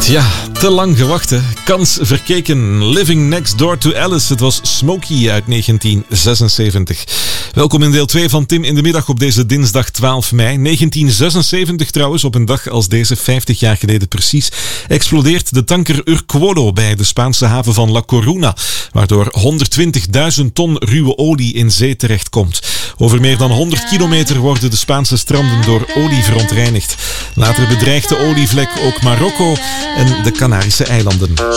Ja, te lang gewacht, hè. Kans verkeken. Living Next Door to Alice. Het was Smokey uit 1976. Welkom in deel 2 van Tim in de Middag op deze dinsdag 12 mei. 1976 trouwens, op een dag als deze, 50 jaar geleden precies, explodeert de tanker Urquiodo bij de Spaanse haven van La Coruna, waardoor 120.000 ton ruwe olie in zee terechtkomt. Over meer dan 100 kilometer worden de Spaanse stranden door olie verontreinigd. Later bedreigt de olievlek ook Marokko en de Canarische eilanden.